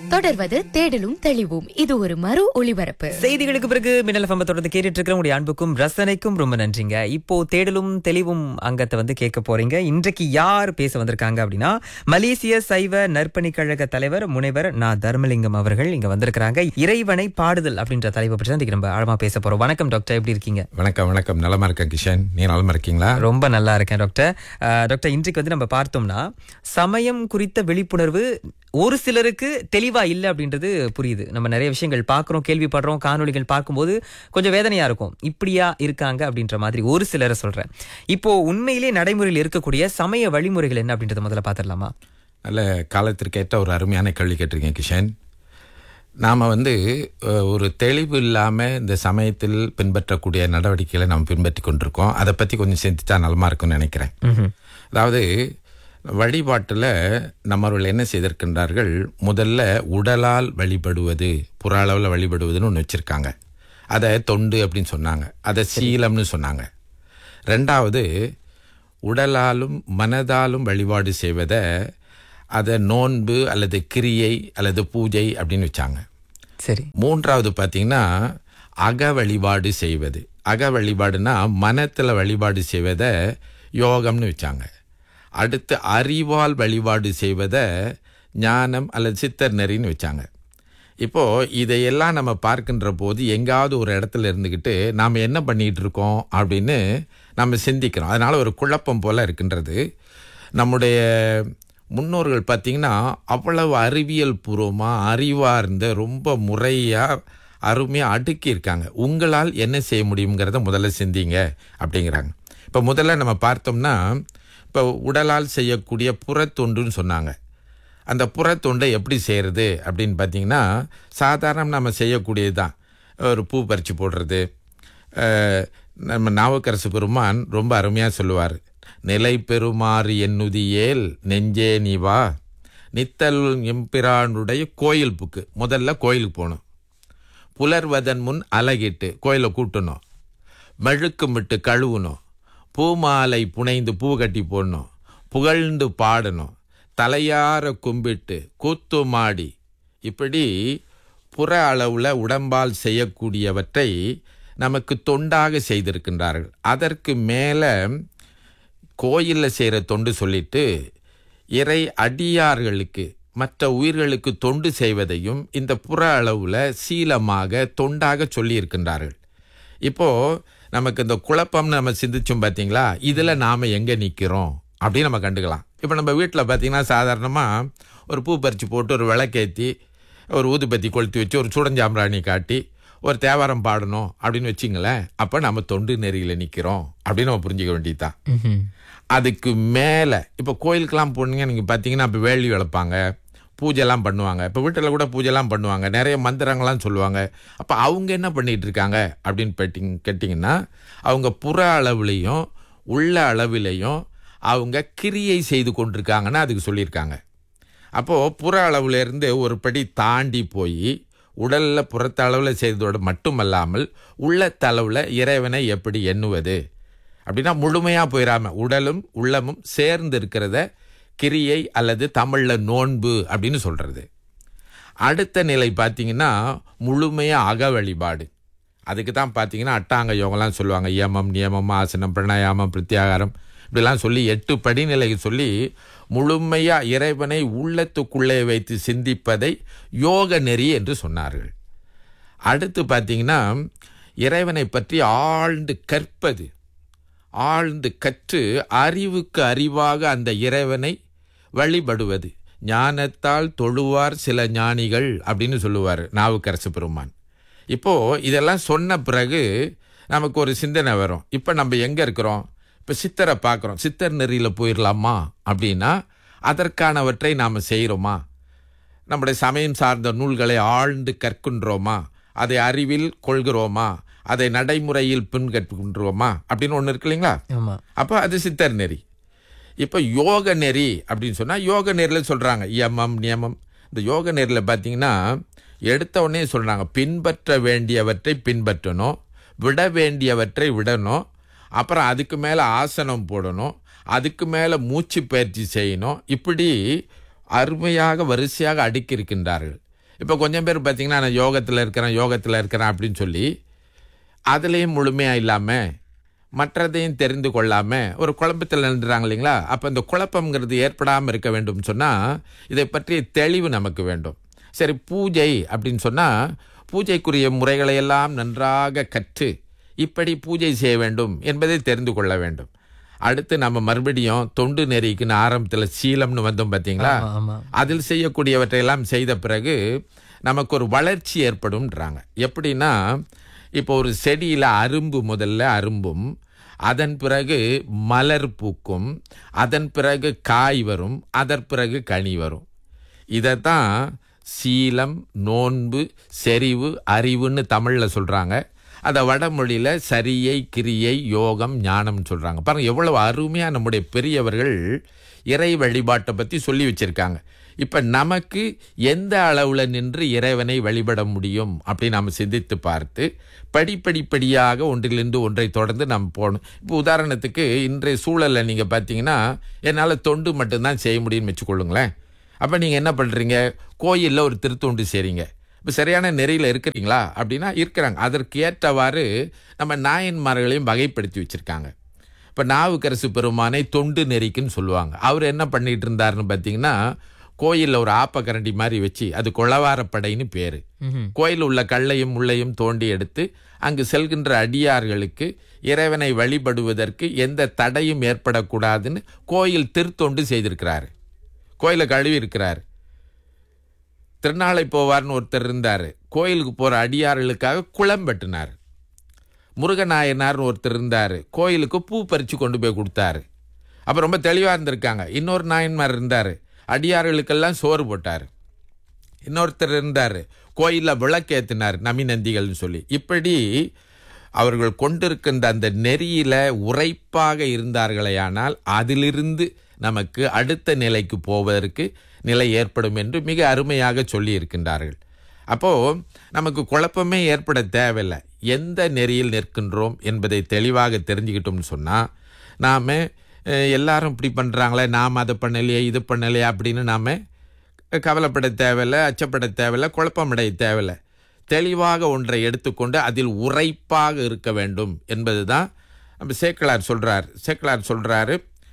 தொடர்வது தேடலும் தெளிவும். இது ஒரு மறு ஒளிபரப்பு. செய்திகளுக்கு பிறகு மின்னல் FM தொடர்ந்து கேட்டுட்டு இருக்கிற உங்களுடைய அன்புக்கும் ரசனைக்கும் ரொம்ப நன்றிங்க. இப்போ தேடலும் தெளிவும் அங்கத்தை கேட்க போறீங்க. இன்றைக்கு யார் பேச வந்திருக்காங்க அப்படின்னா, மலேசிய சைவ நற்பணி கழக தலைவர் முனைவர் தர்மலிங்கம் அவர்கள் இங்க வந்திருக்கிறாங்க. இறைவனை பாடுதல் அப்படின்ற தலைப்பை பற்றி தான் நம்ம ஆழமா பேச போறோம். வணக்கம் டாக்டர், எப்படி இருக்கீங்க? வணக்கம். வணக்கம். நலமா இருக்கேன் கிஷன், நீ நலமா இருக்கீங்களா? ரொம்ப நல்லா இருக்கேன் டாக்டர். டாக்டர், இன்றைக்கு நம்ம பார்த்தோம்னா சமயம் குறித்த விழிப்புணர்வு ஒரு சிலருக்கு தெளிவா இல்லை அப்படின்றது புரியுது. நம்ம நிறைய விஷயங்கள் பார்க்குறோம், கேள்விப்படுறோம், காணொளிகள் பார்க்கும்போது கொஞ்சம் வேதனையா இருக்கும். இப்படியா இருக்காங்க அப்படின்ற மாதிரி ஒரு சிலரை சொல்றேன். இப்போ உண்மையிலே நடைமுறையில் இருக்கக்கூடிய சமய வழிமுறைகள் என்ன அப்படின்றத முதல்ல பார்த்துடலாமா? நல்ல காலத்திற்கேற்ற ஒரு அருமையான கேள்வி கேட்டிருக்கேன் கிஷன். நாம் ஒரு தெளிவு இல்லாமல் இந்த சமயத்தில் பின்பற்றக்கூடிய நடவடிக்கைகளை நாம் பின்பற்றி கொண்டிருக்கோம். அதை பற்றி கொஞ்சம் சிந்தித்தா நலமாக இருக்கும்னு நினைக்கிறேன். அதாவது வழிபாட்டில் நம்மவர்கள் என்ன செய்திருக்கின்றார்கள், முதல்ல உடலால் வழிபடுவது, புற அளவில் வழிபடுவதுன்னு ஒன்று வச்சுருக்காங்க. அதை தொண்டு அப்படின்னு சொன்னாங்க, அதை சீலம்னு சொன்னாங்க. ரெண்டாவது, உடலாலும் மனதாலும் வழிபாடு செய்வதை அதை நோன்பு அல்லது கிரியை அல்லது பூஜை அப்படின்னு வச்சாங்க. சரி. மூன்றாவது பார்த்தீங்கன்னா அக வழிபாடு செய்வது. அக வழிபாடுனா மனத்தில் வழிபாடு செய்வதை யோகம்னு வச்சாங்க. அடுத்து அறிவால் வழிபாடு செய்வதை ஞானம் அல்லது சித்தர் நெறின்னு வச்சாங்க. இப்போது இதையெல்லாம் நம்ம பார்க்கின்ற போது எங்காவது ஒரு இடத்துல இருந்துக்கிட்டு நாம் என்ன பண்ணிகிட்டு இருக்கோம் அப்படின்னு நம்ம சிந்திக்கிறோம். அதனால் ஒரு குழப்பம் போல் இருக்கின்றது. நம்முடைய முன்னோர்கள் பார்த்திங்கன்னா அவ்வளவு அறிவியல் பூர்வமாக அறிவாக இருந்த ரொம்ப முறையாக அருமையாக அடுக்கியிருக்காங்க. உங்களால் என்ன செய்ய முடியுங்கிறத முதல்ல சிந்திங்க அப்படிங்கிறாங்க. இப்போ முதல்ல நம்ம பார்த்தோம்னா, இப்போ உடலால் செய்யக்கூடிய புறத்தொண்டுன்னு சொன்னாங்க. அந்த புறத்தொண்டை எப்படி செய்கிறது அப்படின்னு பார்த்தீங்கன்னா, சாதாரண நம்ம செய்யக்கூடியது தான். ஒரு பூ பறித்து போடுறது. நம்ம நாவுக்கரசு பெருமான் ரொம்ப அருமையாக சொல்லுவார், நிலை பெறுமாறு எண்ணுதியேல் நெஞ்சே நீவா, நித்தல் எம்பிரானுடைய கோயில் புக்கு. முதல்ல கோயிலுக்கு போகணும், புலர்வதன் முன் அலகிட்டு கோயிலை கூட்டணும், மெழுக்குமிட்டு கழுவணும், பூமாலை புனைந்து பூ கட்டி போடணும், புகழ்ந்து பாடணும், தலையார கும்பிட்டு கூத்து மாடி, இப்படி புற அளவில் உடம்பால் செய்யக்கூடியவற்றை நமக்கு தொண்டாக செய்திருக்கின்றார்கள். அதற்கு மேலே கோயிலில் செய்கிற தொண்டு சொல்லிட்டு இறை அடியார்களுக்கு மற்ற உயிர்களுக்கு தொண்டு செய்வதையும் இந்த புற அளவில் சீலமாக தொண்டாக சொல்லியிருக்கின்றார்கள். இப்போது நமக்கு இந்த குழப்பம்னு நம்ம சிந்திச்சோம் பார்த்தீங்களா, இதில் நாம் எங்கே நிற்கிறோம் அப்படின்னு நம்ம கண்டுக்கலாம். இப்போ நம்ம வீட்டில் பார்த்திங்கன்னா சாதாரணமாக ஒரு பூ பறித்து போட்டு ஒரு விளக்கேற்றி ஒரு ஊதுபத்தி கொளுத்தி வச்சு ஒரு சுடஞ்சாம்பிராணி காட்டி ஒரு தேவாரம் பாடணும் அப்படின்னு வச்சிங்களேன், அப்போ நம்ம தொண்டு நெறியில் நிற்கிறோம் அப்படின்னு நம்ம புரிஞ்சிக்க வேண்டியது தான். அதுக்கு மேலே இப்போ கோயிலுக்கெல்லாம் போனீங்க, நீங்கள் பார்த்தீங்கன்னா இப்போ வேள்வி வளர்ப்பாங்க, பூஜைலாம் பண்ணுவாங்க. இப்போ வீட்டில் கூட பூஜைலாம் பண்ணுவாங்க, நிறைய மந்திரங்கள்லாம் சொல்லுவாங்க. அப்போ அவங்க என்ன பண்ணிகிட்டு இருக்காங்க அப்படின்னு கேட்டிங்கன்னா, அவங்க புற அளவுலேயும் உள்ள அளவிலையும் அவங்க கிரியை செய்து கொண்டிருக்காங்கன்னா அதுக்கு சொல்லியிருக்காங்க. அப்போது புற அளவுலேருந்து ஒரு படி தாண்டி போய் உடலில் புறத்த அளவில் செய்ததோடு மட்டுமல்லாமல் உள்ளத்தளவில் இறைவனை எப்படி எண்ணுவது அப்படின்னா முழுமையாக போயிடாமல் உடலும் உள்ளமும் சேர்ந்து இருக்கிறத கிரியை அல்லது தமிழில் நோன்பு அப்படின்னு சொல்கிறது. அடுத்த நிலை பார்த்திங்கன்னா முழுமையாக அக வழிபாடு. அதுக்கு தான் பார்த்திங்கன்னா அட்டாங்க யோகம்லாம் சொல்லுவாங்க. யமம், நியமம், ஆசனம், பிரணாயாமம், பிரத்யாகாரம் இப்படிலாம் சொல்லி 8 படிநிலை சொல்லி முழுமையாக இறைவனை உள்ளத்துக்குள்ளே வைத்து சிந்திப்பதை யோக நெறி என்று சொன்னார்கள். அடுத்து பார்த்திங்கன்னா இறைவனை பற்றி ஆழ்ந்து கற்பது, ஆழ்ந்து கற்று அறிவுக்கு அறிவாக அந்த இறைவனை வழிபடுவது. ஞானத்தால் தொழுவார் சில ஞானிகள் அப்படின்னு சொல்லுவார் நாவுக்கரசு பெருமான். இப்போது இதெல்லாம் சொன்ன பிறகு நமக்கு ஒரு சிந்தனை வரும், இப்போ நம்ம எங்கே இருக்கிறோம்? இப்போ சித்தரை பார்க்குறோம், சித்தர் நெறியில் போயிடலாமா அப்படின்னா அதற்கானவற்றை நாம் செய்கிறோமா? நம்முடைய சமயம் சார்ந்த நூல்களை ஆழ்ந்து கற்கின்றோமா? அதை அறிவில் கொள்கிறோமா? அதை நடைமுறையில் பின்பற்றுகின்றோமா அப்படின்னு ஒன்று இருக்கு இல்லைங்களா? அப்போ அது சித்தர் நெறி. இப்போ யோக நெறி அப்படின்னு சொன்னால் யோக நெறியில் சொல்கிறாங்க யமம், நியமம். இந்த யோக நெறியில் பார்த்தீங்கன்னா எடுத்த உடனே சொல்கிறாங்க, பின்பற்ற வேண்டியவற்றை பின்பற்றணும், விட வேண்டியவற்றை விடணும், அப்புறம் அதுக்கு மேலே ஆசனம் போடணும், அதுக்கு மேலே மூச்சு பயிற்சி செய்யணும். இப்படி அருமையாக வரிசையாக அடுக்கியிருக்கின்றார்கள். இப்போ கொஞ்சம் பேர் பார்த்தீங்கன்னா நான் யோகத்தில் இருக்கிறேன் அப்படின்னு சொல்லி அதுலேயும் முழுமையாக இல்லாமல் மற்றதையும் தெரிந்து கொள்ளாமல் ஒரு குழப்பத்தில் நின்றுறாங்க இல்லைங்களா? அப்போ இந்த குழப்பங்கிறது ஏற்படாமல் இருக்க வேண்டும் சொன்னால் இதை பற்றிய தெளிவு நமக்கு வேண்டும். சரி, பூஜை அப்படின்னு சொன்னால் பூஜைக்குரிய முறைகளையெல்லாம் நன்றாக கற்று இப்படி பூஜை செய்ய வேண்டும் என்பதை தெரிந்து கொள்ள வேண்டும். அடுத்து நம்ம மறுபடியும் தொண்டு நெறிக்குன்னு ஆரம்பத்தில் சீலம்னு வந்தோம் பார்த்தீங்களா? அதில் செய்யக்கூடியவற்றையெல்லாம் செய்த பிறகு நமக்கு ஒரு வளர்ச்சி ஏற்படும்ன்றாங்க. எப்படின்னா, இப்போ ஒரு செடியில் அரும்பு முதல்ல அரும்பும், அதன் பிறகு மலர் பூக்கும், அதன் பிறகு காய் வரும், அதன் பிறகு கனி வரும். இதைத்தான் சீலம், நோன்பு, செறிவு, அறிவுன்னு தமிழில் சொல்கிறாங்க. அதை வடமொழியில் சரியை, கிரியை, யோகம், ஞானம்னு சொல்கிறாங்க. பாருங்கள் எவ்வளவு அருமையாக நம்முடைய பெரியவர்கள் இறை வழிபாட்டை பற்றி சொல்லி வச்சுருக்காங்க. இப்போ நமக்கு எந்த அளவில் நின்று இறைவனை வழிபட முடியும் அப்படின்னு நாம் சிந்தித்து பார்த்து படிப்படிப்படியாக ஒன்றிலிருந்து ஒன்றை தொடர்ந்து நம்ம போகணும். இப்போ உதாரணத்துக்கு இன்றைய சூழலில் நீங்கள் பார்த்தீங்கன்னா என்னால் தொண்டு மட்டும்தான் செய்ய முடியும்னு வச்சுக்கொள்ளுங்களேன். அப்போ நீங்கள் என்ன பண்ணுறீங்க? கோயிலில் ஒரு திருத்தொண்டு செய்கிறீங்க. இப்போ சரியான நெறியில் இருக்கிறீங்களா அப்படின்னா இருக்கிறாங்க. அதற்கு ஏற்றவாறு நம்ம நாயன்மார்களையும் வகைப்படுத்தி வச்சுருக்காங்க. இப்போ நாவுக்கரசு பெருமானை தொண்டு நெறிக்குன்னு சொல்லுவாங்க. அவர் என்ன பண்ணிகிட்டு இருந்தாருன்னு பார்த்தீங்கன்னா, கோயிலில் ஒரு ஆப்பக்கரண்டி மாதிரி வச்சு, அது கொளவாரப்படைன்னு பேர். கோயில் உள்ள கல்லையும் முள்ளையும் தோண்டி எடுத்து அங்கு செல்கின்ற அடியார்களுக்கு இறைவனை வழிபடுவதற்கு எந்த தடையும் ஏற்படக்கூடாதுன்னு கோயில் திருத்தொண்டு செய்திருக்கிறாரு. கோயிலை கழுவி இருக்கிறார். திருநாளை போவார்னு ஒருத்தர் இருந்தார். கோயிலுக்கு போகிற அடியார்களுக்காக குளம் வெட்டினார். முருகநாயனார்னு ஒருத்தர் இருந்தார். கோயிலுக்கு பூ பறித்து கொண்டு போய் கொடுத்தாரு. அப்போ ரொம்ப தெளிவாக இருந்திருக்காங்க. இன்னொரு நாயன்மார் இருந்தார். அடியார்களுக்கெல்லாம் சோறு போட்டார். இன்னொருத்தர் இருந்தார். கோயிலில் விளக்கேற்றினார், நமிநந்திகள்னு சொல்லி. இப்படி அவர்கள் கொண்டிருக்கின்ற அந்த நெறியில் உரைப்பாக இருந்தார்களேயானால் அதிலிருந்து நமக்கு அடுத்த நிலைக்கு போவதற்கு நிலை ஏற்படும் என்று மிக அருமையாக சொல்லி இருக்கின்றார்கள். அப்போது நமக்கு குழப்பமே ஏற்பட தேவையில்லை. எந்த நெறியில் நிற்கின்றோம் என்பதை தெளிவாக தெரிஞ்சுக்கிட்டோம்னு சொன்னால் நாம் எல்லாரும் இப்படி பண்ணுறாங்களே, நாம் அதை பண்ணலையே இது பண்ணலையே அப்படின்னு நாம் கவலைப்பட தேவையில்லை, அச்சப்பட தேவையில்லை, குழப்பமடைய தேவையில்லை. தெளிவாக ஒன்றை எடுத்துக்கொண்டு அதில் உரைப்பாக இருக்க வேண்டும் என்பது தான் நம்ம சேக்கிழார் சொல்கிறாரு.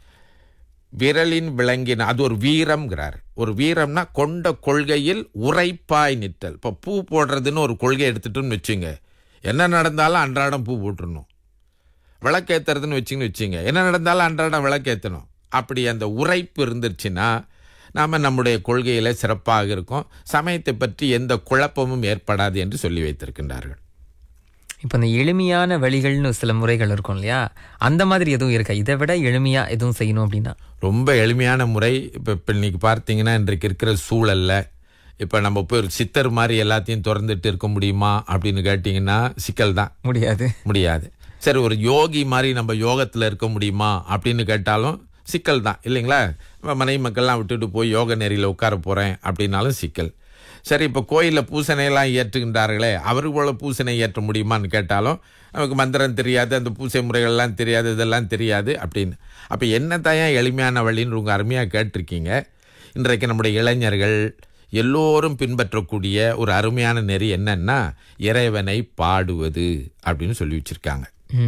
விரலின் விளங்கின அது ஒரு வீரம்ங்கிறார். ஒரு வீரம்னா கொண்ட கொள்கையில் உரைப்பாய் நிற்றல். இப்போ பூ போடுறதுன்னு ஒரு கொள்கை எடுத்துட்டோன்னு வச்சுங்க, என்ன நடந்தாலும் அன்றாடம் பூ போட்டுடணும். விளக்கேற்றுறதுன்னு வச்சுங்க, என்ன நடந்தாலும் அன்றாடம் விளக்கேற்றணும். அப்படி அந்த உரைப்பு இருந்துருச்சுன்னா நாம் நம்முடைய கொள்கையில் சிறப்பாக இருக்கும். சமயத்தை பற்றி எந்த குழப்பமும் ஏற்படாது என்று சொல்லி வைத்திருக்கின்றார்கள். இப்போ இந்த எளிமையான வழிகள்னு சில முறைகள் இருக்கும் இல்லையா? அந்த மாதிரி எதுவும் இருக்கா? இதை விட எளிமையாக எதுவும் செய்யணும் அப்படின்னா? ரொம்ப எளிமையான முறை. இப்போ இன்னைக்கு பார்த்தீங்கன்னா இன்றைக்கு இருக்கிற சூழலில் இப்போ நம்ம போய் ஒரு சித்தர் மாதிரி எல்லாத்தையும் திறந்துட்டு இருக்க முடியுமா அப்படின்னு கேட்டிங்கன்னா சிக்கல் தான். முடியாது. சரி, ஒரு யோகி மாதிரி நம்ம யோகத்தில் இருக்க முடியுமா அப்படின்னு கேட்டாலும் சிக்கல் தான் இல்லைங்களா? மனைவி மக்கள்லாம் விட்டுட்டு போய் யோக நெறியில் உட்கார போகிறேன் அப்படின்னாலும் சிக்கல். சரி, இப்போ கோயிலில் பூசணையெல்லாம் ஏற்றுகின்றார்களே, அவருக்கு போல பூசணை ஏற்ற முடியுமான்னு கேட்டாலும் நமக்கு மந்திரம் தெரியாது, அந்த பூசை முறைகள்லாம் தெரியாது, இதெல்லாம் தெரியாது அப்படின்னு. அப்போ என்ன தான் எளிமையான வழின்னு உங்கள் அருமையாக கேட்டிருக்கீங்க. இன்றைக்கு நம்முடைய இளைஞர்கள் எல்லோரும் பின்பற்றக்கூடிய ஒரு அருமையான நெறி என்னன்னா இறைவனை பாடுவது அப்படின்னு சொல்லி வச்சுருக்காங்க.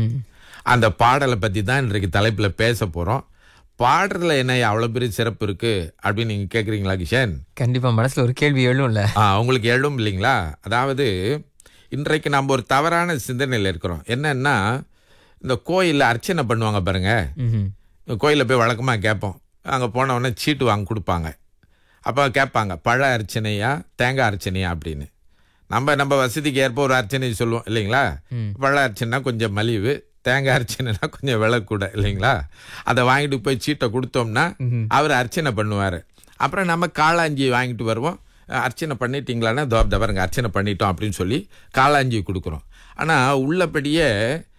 அந்த பாடலை பற்றி தான் இன்றைக்கு தலைப்பில் பேச போகிறோம். பாடுறதுல என்ன அவ்வளோ பெரிய சிறப்பு இருக்கு அப்படின்னு நீங்கள் கேட்குறீங்களா கிஷன்? கண்டிப்பாக மனசில் ஒரு கேள்வி எழும்ல. உங்களுக்கு எழும் இல்லைங்களா? அதாவது இன்றைக்கு நம்ம ஒரு தவறான சிந்தனையில் இருக்கிறோம். என்னன்னா, இந்த கோயிலில் அர்ச்சனை பண்ணுவாங்க பாருங்க. கோயிலில் போய் வழக்கமாக கேட்போம். அங்கே போனவுடனே சீட்டு வாங்க கொடுப்பாங்க. அப்போ கேட்பாங்க, பழ அர்ச்சனையா தேங்காய் அர்ச்சனையா அப்படின்னு. நம்ம வசதிக்கு ஏற்ப ஒரு அர்ச்சனை சொல்லுவோம் இல்லைங்களா? பழ அர்ச்சனைனா கொஞ்சம் மலிவு, தேங்காய் அர்ச்சனைனா கொஞ்சம் விலை கூட இல்லைங்களா? அதை வாங்கிட்டு போய் சீட்டை கொடுத்தோம்னா அவர் அர்ச்சனை பண்ணுவார். அப்புறம் நம்ம காளாஞ்சி வாங்கிட்டு வருவோம். அர்ச்சனை பண்ணிட்டீங்களான்னா தவறுங்க அர்ச்சனை பண்ணிட்டோம் அப்படின்னு சொல்லி காளாஞ்சி கொடுக்குறோம். ஆனால் உள்ளபடியே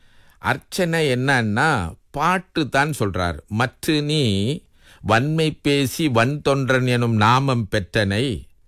அர்ச்சனை என்னன்னா பாட்டு தான் சொல்கிறார். மற்ற நீ வன்மை பேசி வன் தொன்றன் எனும் நாமம் பெற்றனை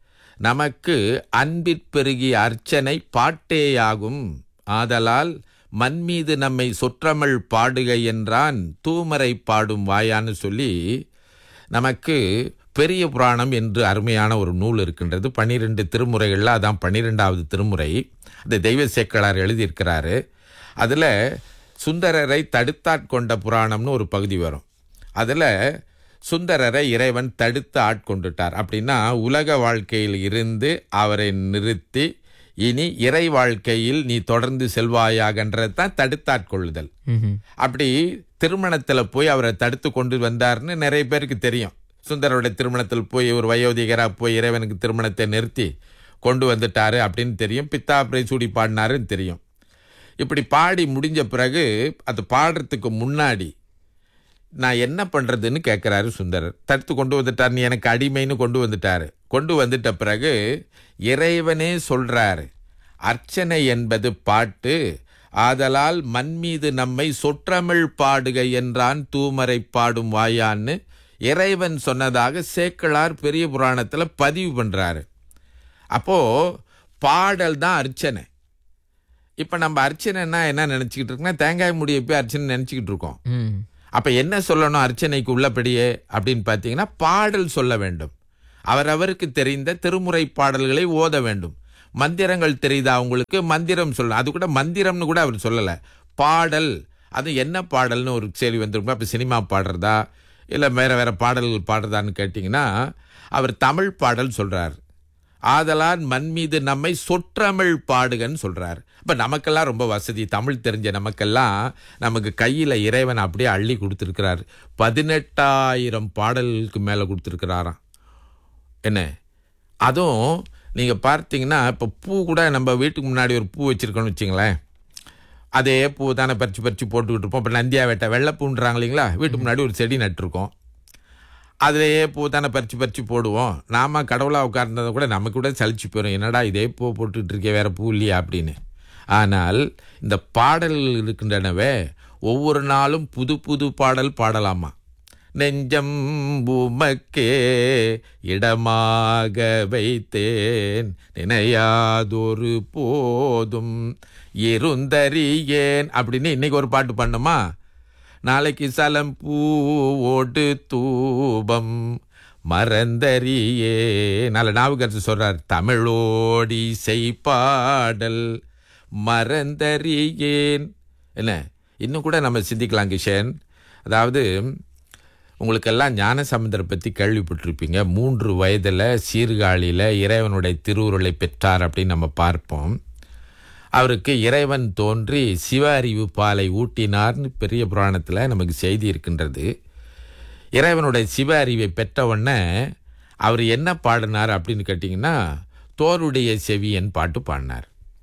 நமக்கு அன்பிற்பெருகிய அர்ச்சனை பாட்டேயாகும். ஆதலால் மண்மீது நம்மை சொற்றமிழ் பாடுகை என்றான் தூமரை பாடும் வாயான்னு சொல்லி நமக்கு பெரிய புராணம் என்று அருமையான ஒரு நூல் இருக்கின்றது. 12 திருமுறைகளில் அதான் 12வது திருமுறை. அந்த தெய்வ சேக்கலார் எழுதியிருக்கிறாரு. அதில் சுந்தரரை தடுத்தாட்கொண்ட புராணம்னு ஒரு பகுதி வரும். அதில் சுந்தரரை இறைவன் தடுத்து ஆட்கொண்டுட்டார். அப்படின்னா உலக வாழ்க்கையில் இருந்து அவரை நிறுத்தி இனி இறை வாழ்க்கையில் நீ தொடர்ந்து செல்வாயாகன்றது தான் தடுத்தாட்கொள்ளுதல். அப்படி திருமணத்தில் போய் அவரை தடுத்து கொண்டு வந்தார்னு நிறைய பேருக்கு தெரியும். சுந்தரருடைய திருமணத்தில் போய் ஒரு வயோதிகராக போய் இறைவனுக்கு திருமணத்தை நிறுத்தி கொண்டு வந்துட்டாரு அப்படின்னு தெரியும். பித்தாபிரை சூடி பாடினாருன்னு தெரியும். இப்படி பாடி முடிஞ்ச பிறகு அது பாடுறதுக்கு முன்னாடி நான் என்ன பண்ணுறதுன்னு கேட்குறாரு சுந்தரர். தடுத்து கொண்டு வந்துட்டார், நீ எனக்கு அடிமைன்னு கொண்டு வந்துட்டாரு. கொண்டு வந்துட்ட பிறகு இறைவனே சொல்கிறாரு, அர்ச்சனை என்பது பாட்டு, ஆதலால் மண் மீது நம்மை சொற்றமிழ் பாடுக என்றான் தூமரை பாடும் வாயான்னு இறைவன் சொன்னதாக சேக்கலார் பெரிய புராணத்தில் பதிவு பண்ணுறாரு. அப்போது பாடல் தான் அர்ச்சனை. இப்போ நம்ம அர்ச்சனைன்னா என்ன நினச்சிக்கிட்டு இருக்கோம்னா தேங்காய் முடியை போய் அர்ச்சனை நினச்சிக்கிட்டு இருக்கோம். அப்போ என்ன சொல்லணும் அர்ச்சனைக்கு உள்ளபடியே அப்படின்னு பார்த்தீங்கன்னா பாடல் சொல்ல வேண்டும். அவரவருக்கு தெரிந்த திருமுறை பாடல்களை ஓத வேண்டும். மந்திரங்கள் தெரியுதா அவங்களுக்கு, மந்திரம் சொல்லணும். அது கூட மந்திரம்னு கூட அவர் சொல்லலை, பாடல். அது என்ன பாடல்னு ஒரு கேள்வி வந்துருக்கும். அப்போ சினிமா பாடுறதா இல்லை வேறு பாடல்கள் பாடுறதான்னு கேட்டிங்கன்னா அவர் தமிழ் பாடல் சொல்கிறார். ஆதலால் மண் மீது நம்மை சொற்றமிழ் பாடுகன்னு சொல்கிறார். இப்போ நமக்கெல்லாம் ரொம்ப வசதி, தமிழ் தெரிஞ்ச நமக்கெல்லாம் நமக்கு கையில் இறைவன் அப்படியே அள்ளி கொடுத்துருக்கிறார். 18,000 பாடல்களுக்கு மேலே கொடுத்துருக்கிறாராம். என்ன அதுவும் நீங்கள் பார்த்தீங்கன்னா இப்போ பூ கூட நம்ம வீட்டுக்கு முன்னாடி ஒரு பூ வச்சுருக்கோன்னு வச்சிங்களேன், அதே பூ தானே பறித்து போட்டுக்கிட்டு இருப்போம். இப்போ நந்தியா வேட்டை வெள்ளைப்பூன்றாங்க இல்லைங்களா, வீட்டுக்கு முன்னாடி ஒரு செடி நட்டுருக்கோம், அதிலேயே பூ தானே பறித்து போடுவோம். நாம கடவுளாக உட்கார்ந்ததை கூட நமக்கு கூட சலிச்சு போயிடும், என்னடா இதே பூ போட்டுக்கிட்டு இருக்கே வேறு பூ இல்லையா அப்படின்னு. ஆனால் இந்த பாடல்கள் இருக்கின்றனவே ஒவ்வொரு நாளும் புது புது பாடல் பாடலாமா. நெஞ்சம் உமக்கே இடமாக வைத்தேன் நினையாதொரு போதும் இருந்தறியேன் அப்படின்னு இன்னைக்கு ஒரு பாட்டு பண்ணுமா, நாளைக்கு சலம் பூவோடு தூபம் மறந்தறியே. நல்ல நாவுக்கரசு சொல்றார், தமிழோடி செய்பாடல் மறந்தறியேன். என்ன இன்னும் கூட நம்ம சிந்திக்கலாம் கிஷன். அதாவது உங்களுக்கெல்லாம் ஞானசம்பந்தரை பற்றி கேள்விப்பட்டிருப்பீங்க. 3 வயதில் சீர்காழியில் இறைவனுடைய திருவுருளை பெற்றார் அப்படின்னு நம்ம பார்ப்போம். அவருக்கு இறைவன் தோன்றி சிவ அறிவு பாலை ஊட்டினார்னு பெரிய புராணத்தில் நமக்கு செய்தி இருக்கின்றது. இறைவனுடைய சிவ அறிவை பெற்ற உடனே அவர் என்ன பாடினார் அப்படின்னு கேட்டிங்கன்னா தோருடைய செவியன் பாட்டு பாடினார்.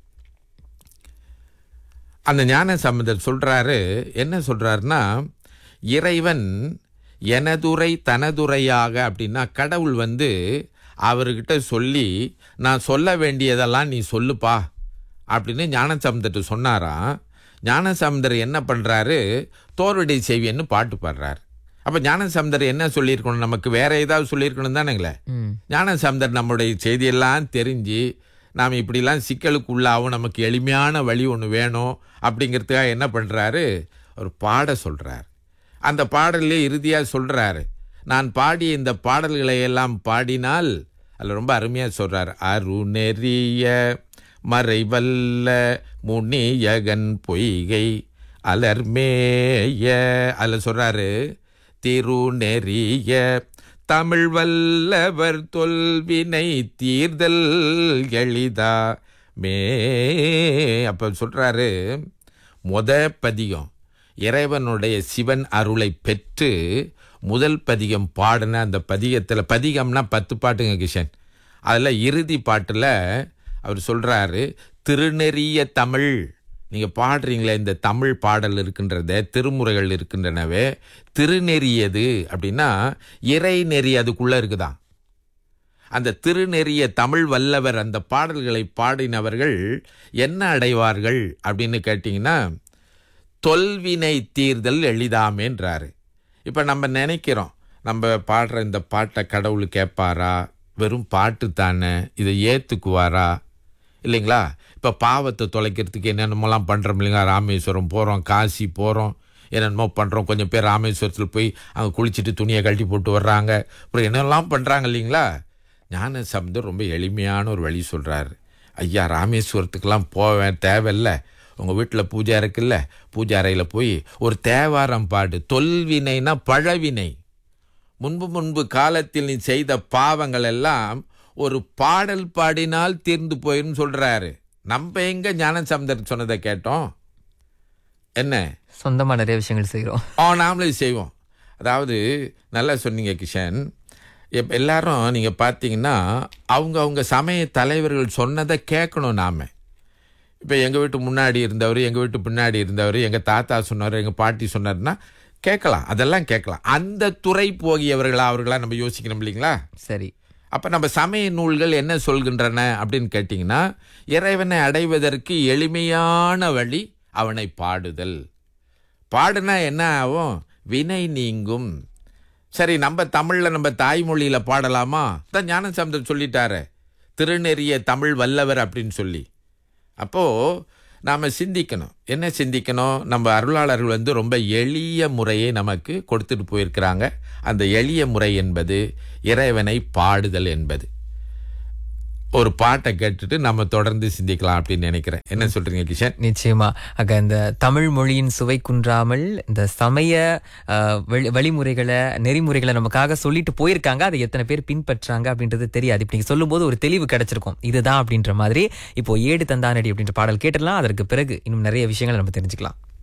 அந்த ஞான சம்பந்தர் சொல்கிறாரு, என்ன சொல்கிறாருன்னா, இறைவன் எனதுரை தனதுரையாக அப்படின்னா கடவுள் அவர்கிட்ட சொல்லி நான் சொல்ல வேண்டியதெல்லாம் நீ சொல்லுப்பா அப்படின்னு ஞானசம்பந்தர்கிட்ட சொன்னாராம். ஞானசம்பந்தர் என்ன பண்ணுறாரு, தோருடைய செவியன்னு பாட்டு பாடுறாரு. அப்போ ஞானசம்பந்தர் என்ன சொல்லியிருக்கணும், நமக்கு வேற ஏதாவது சொல்லியிருக்கணும் தானேங்களே. ஞானசம்பந்தர் நம்மளுடைய செய்தியெல்லாம் தெரிஞ்சு நாம் இப்படிலாம் சிக்கலுக்கு உள்ளாகவும் நமக்கு எளிமையான வழி ஒன்று வேணும் அப்படிங்கிறதுக்காக என்ன பண்ணுறாரு, ஒரு பாட சொல்கிறார். அந்த பாடலே இறுதியாக சொல்கிறாரு, நான் பாடிய இந்த பாடல்களை எல்லாம் பாடினால் அதில் ரொம்ப அருமையாக சொல்கிறார், அருணெறிய மறைவல்ல முனியகன் பொய்கை அலர்மேய. அதில் சொல்கிறாரு, திருநெறிய தமிழ் வல்லவர் தொல்வினை தீர்தல் எளிதா மே. அப்போ சொல்கிறாரு, பதிகம் இறைவனுடைய சிவன் அருளை பெற்று முதல் பதிகம் பாடின அந்த பதிகத்தில், பதிகம்னா 10 பாட்டுங்க கிஷன், அதில் இறுதி பாட்டில் அவர் சொல்கிறாரு, திருநெறிய தமிழ். நீங்கள் பாடுறீங்களே இந்த தமிழ் பாடல் இருக்கின்றத, திருமுறைகள் இருக்கின்றனவே, திருநெறியது அப்படின்னா இறை நெறி அதுக்குள்ளே இருக்குதான். அந்த திருநெறிய தமிழ் வல்லவர் அந்த பாடல்களை பாடினவர்கள் என்ன அடைவார்கள் அப்படின்னு கேட்டிங்கன்னா தொல்வினை தீர்தல் எளிதாமேன்றாரு. இப்போ நம்ம நினைக்கிறோம், நம்ம பாடுற இந்த பாட்டை கடவுள் கேட்பாரா, வெறும் பாட்டு தானே, இதை ஏற்றுக்குவாரா இல்லைங்களா. இப்போ பாவத்தை தொலைக்கிறதுக்கு என்னென்னமெல்லாம் பண்ணுறோம் இல்லைங்களா, ராமேஸ்வரம் போகிறோம், காசி போகிறோம், என்னென்னமோ பண்ணுறோம். கொஞ்சம் பேர் ராமேஸ்வரத்தில் போய் அங்கே குளிச்சுட்டு துணியை கழட்டி போட்டு வர்றாங்க. அப்புறம் என்னெல்லாம் பண்ணுறாங்க இல்லைங்களா? ஞான சம்பந்தர் ரொம்ப எளிமையான ஒரு வழி சொல்கிறாரு. ஐயா, ராமேஸ்வரத்துக்கெல்லாம் போவேன் தேவையில்லை. உங்கள் வீட்டில் பூஜை இருக்குல்ல, பூஜை அறையில் போய் ஒரு தேவாரம் பாடு. தொல்வினைனா பழவினை, முன்பு காலத்தில் நீ செய்த பாவங்கள் எல்லாம் ஒரு பாடல் பாடினால் தீர்ந்து போயிரும் சொல்றாரு. நம்ம எங்க ஞானசம்பந்தர் சொன்னதை கேட்டோம்? என்ன சொந்தமா நிறைய விஷயங்கள் செய்கிறோம். நாமளே செய்வோம். அதாவது நல்லா சொன்னீங்க கிஷன். எல்லாரும் நீங்க பார்த்தீங்கன்னா அவங்க சமய தலைவர்கள் சொன்னதை கேட்கணும். நாம இப்போ எங்கள் வீட்டு முன்னாடி இருந்தவர், எங்கள் வீட்டு பின்னாடி இருந்தவர், எங்கள் தாத்தா சொன்னார், எங்கள் பாட்டி சொன்னார்னா கேட்கலாம், அதெல்லாம் கேட்கலாம். அந்த துறை போகியவர்களா அவர்களா நம்ம யோசிக்கணும் இல்லைங்களா? சரி, அப்போ நம்ம சமய நூல்கள் என்ன சொல்கின்றன அப்படின்னு கேட்டிங்கன்னா, இறைவனை அடைவதற்கு எளிமையான வழி அவனை பாடுதல். பாடுனா என்ன ஆகும்? வினை நீங்கும். சரி, நம்ம தமிழில் நம்ம தாய்மொழியில் பாடலாமா? தான் ஞானசம்பந்தர் சொல்லிட்டாரு, திருநெறிய தமிழ் வல்லவர் அப்படின்னு சொல்லி. அப்போது நாம் சிந்திக்கணும். என்ன சிந்திக்கணும்? நம்ம அருளாளர்கள் ரொம்ப எளிய முறையை நமக்கு கொடுத்துட்டு போயிருக்கிறாங்க. அந்த எளிய முறை என்பது இறைவனை பாடுதல் என்பது. ஒரு பாட்டை கேட்டுட்டு நம்ம தொடர்ந்து சிந்திக்கலாம் அப்படின்னு நினைக்கிறேன். என்ன சொல்றீங்க கிஷன்? நிச்சயமா. இந்த தமிழ் மொழியின் சுவை குன்றாமல் இந்த சமய வழிமுறைகளை, நெறிமுறைகளை நமக்காக சொல்லிட்டு போயிருக்காங்க. அதை எத்தனை பேர் பின்பற்றாங்க அப்படின்றது தெரியாது. இப்ப நீங்க சொல்லும் போது ஒரு தெளிவு கிடைச்சிருக்கும், இதுதான் அப்படின்ற மாதிரி. இப்போ ஏடு தந்தானடி அப்படின்ற பாடல் கேட்டுடலாம். அதற்கு பிறகு இன்னும் நிறைய விஷயங்களை நம்ம தெரிஞ்சுக்கலாம்.